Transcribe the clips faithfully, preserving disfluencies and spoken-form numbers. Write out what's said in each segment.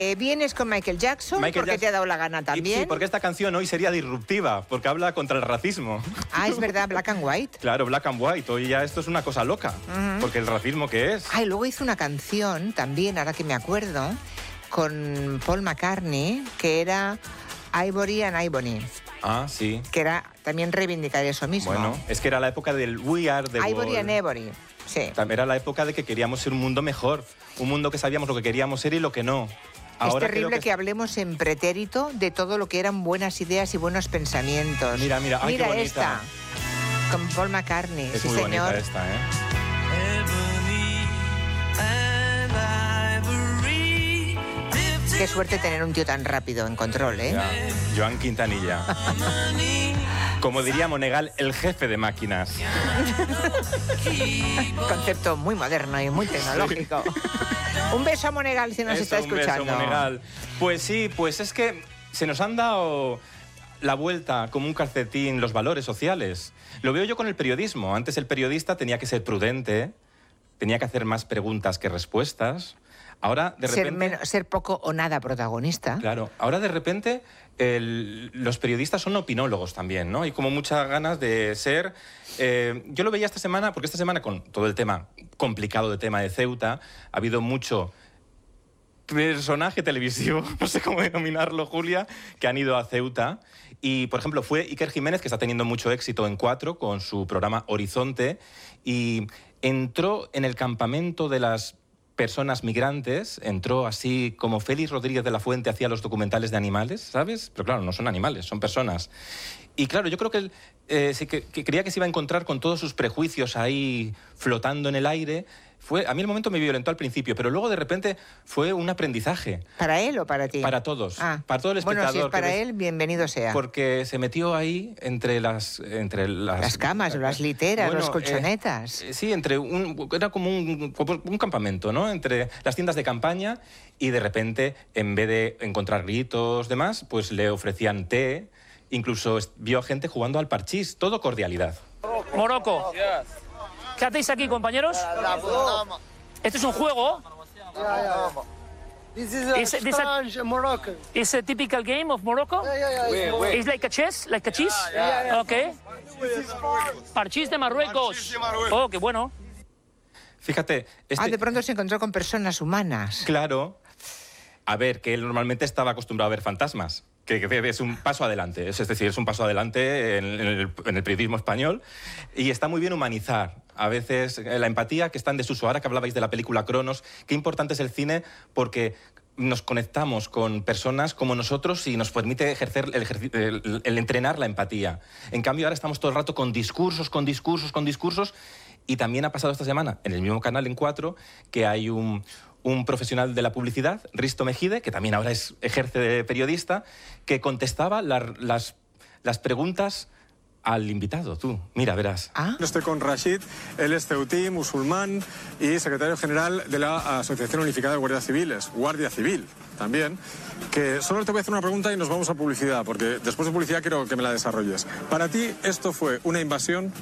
Eh, vienes con Michael Jackson, Michael porque Jackson. te ha dado la gana también. Sí, porque esta canción hoy sería disruptiva, porque habla contra el racismo. Ah, es verdad, Black and White. Claro, Black and White. Hoy ya esto es una cosa loca, uh-huh. porque el racismo ¿qué es? Ah, y luego hizo una canción también, ahora que me acuerdo, con Paul McCartney, que era Ivory and Ivory. Ah, sí. Que era también reivindicar eso mismo. Bueno, es que era la época del We Are the Ivory World. and Ivory, sí. También era la época de que queríamos ser un mundo mejor, un mundo que sabíamos lo que queríamos ser y lo que no. Ahora es terrible que... que hablemos en pretérito de todo lo que eran buenas ideas y buenos pensamientos. Mira, mira, ay, mira qué bonita. Esta, con Paul McCartney, es sí muy señor. bonita esta, ¿eh? Qué suerte tener un tío tan rápido en control, ¿eh? Ya, Joan Quintanilla. Como diría Monegal, el jefe de máquinas. Concepto muy moderno y muy tecnológico. Sí. Un beso a Monegal si nos Eso, está escuchando. Un beso, Monegal. Pues sí, pues es que se nos han dado la vuelta como un calcetín los valores sociales. Lo veo yo con el periodismo. Antes el periodista tenía que ser prudente, tenía que hacer más preguntas que respuestas. Ahora, de repente... Ser, menos, ser poco o nada protagonista. Claro. Ahora, de repente, el, los periodistas son opinólogos también, ¿no? Hay como muchas ganas de ser... Eh, yo lo veía esta semana, porque esta semana, con todo el tema complicado de tema de Ceuta, ha habido mucho personaje televisivo, no sé cómo denominarlo, Julia, que han ido a Ceuta. Y, por ejemplo, fue Iker Jiménez, que está teniendo mucho éxito en Cuatro, con su programa Horizonte, y entró en el campamento de las personas migrantes, entró así como Félix Rodríguez de la Fuente hacía los documentales de animales, ¿sabes? Pero claro, no son animales, son personas. Y claro, yo creo que él eh, sí que, que creía que se iba a encontrar con todos sus prejuicios ahí flotando en el aire. Fue, a mí el momento me violentó al principio, pero luego de repente fue un aprendizaje. ¿Para él o para ti? Para todos, ah. para todo el espectador. Bueno, si es para ves, él, bienvenido sea. Porque se metió ahí entre las... Entre las, las camas, las literas, bueno, los colchonetas. Eh, sí, entre un, era como un, un campamento, ¿no? Entre las tiendas de campaña y de repente, en vez de encontrar gritos, demás, pues le ofrecían té, incluso vio a gente jugando al parchís, todo cordialidad. Morocco. ¿Qué hacéis aquí, compañeros? ¿Esto es un juego? This is a Is it- this a- strange Moroccan. ¿Es a typical game of Morocco? Yeah, yeah, yeah. it's Moroccan. ¿Es like a chess? Like a chess? Yeah, yeah. Ok. Parchís de Marruecos. Oh, qué bueno. Fíjate... Este, Ah, de pronto se encontró con personas humanas. Claro. A ver, que él normalmente estaba acostumbrado a ver fantasmas. Que, que es un paso adelante, es, es decir, es un paso adelante en, en, el, en el periodismo español y está muy bien humanizar. A veces eh, la empatía que está en desuso. Ahora que hablabais de la película Cronos, qué importante es el cine porque nos conectamos con personas como nosotros y nos permite ejercer el, el, el entrenar la empatía. En cambio, ahora estamos todo el rato con discursos, con discursos, con discursos y también ha pasado esta semana en el mismo canal, en Cuatro, que hay un... un profesional de la publicidad, Risto Mejide, que también ahora es, ejerce de periodista, que contestaba la, las, las preguntas al invitado. Tú, mira, verás. Ah. Estoy con Rashid, él es ceutí, musulmán y secretario general de la Asociación Unificada de Guardias Civiles, Guardia Civil también, que solo te voy a hacer una pregunta y nos vamos a publicidad, porque después de publicidad quiero que me la desarrolles. Para ti, ¿esto fue una invasión?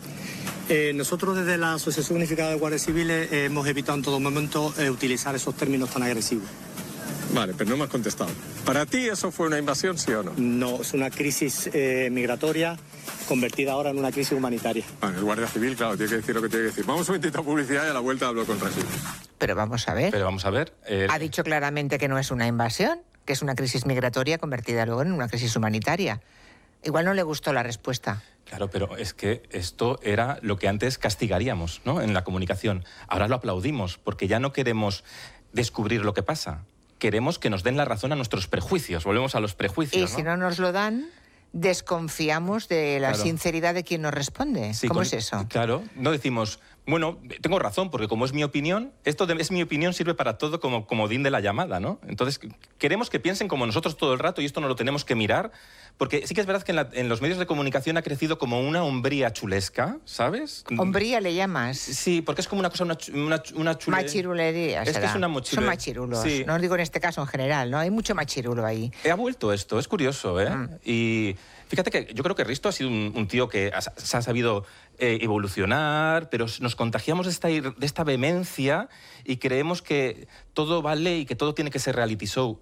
Eh, nosotros desde la Asociación Unificada de Guardias Civiles eh, hemos evitado en todo momento eh, utilizar esos términos tan agresivos. Vale, pero no me has contestado. ¿Para ti eso fue una invasión, sí o no? No, es una crisis eh, migratoria convertida ahora en una crisis humanitaria. Bueno, el Guardia Civil, claro, tiene que decir lo que tiene que decir. Vamos un momentito a publicidad y a la vuelta hablo con Rashid. Pero vamos a ver. Pero vamos a ver... Eh... Ha dicho claramente que no es una invasión, que es una crisis migratoria convertida luego en una crisis humanitaria. Igual no le gustó la respuesta. Claro, pero es que esto era lo que antes castigaríamos, ¿no?, en la comunicación. Ahora lo aplaudimos, porque ya no queremos descubrir lo que pasa. Queremos que nos den la razón a nuestros prejuicios. Volvemos a los prejuicios, Y ¿no? si no nos lo dan, desconfiamos de la Claro. sinceridad de quien nos responde. Sí, ¿Cómo con- es eso? Claro, no decimos, bueno, tengo razón, porque como es mi opinión, esto de- es mi opinión sirve para todo como comodín de la llamada, ¿no? Entonces, queremos que piensen como nosotros todo el rato y esto no lo tenemos que mirar, porque sí que es verdad que en, la, en los medios de comunicación ha crecido como una hombría chulesca, ¿sabes? ¿Hombría le llamas? Sí, porque es como una cosa, una, una, una chule... Machirulería, Es que será. es una mochile... Son machirulos, Sí. no os digo en este caso en general, ¿no? Hay mucho machirulo ahí. Ha vuelto esto, es curioso, ¿eh? Mm. Y fíjate que yo creo que Risto ha sido un, un tío que ha, se ha sabido eh, evolucionar, pero nos contagiamos de esta, de esta vehemencia y creemos que todo vale y que todo tiene que ser reality show.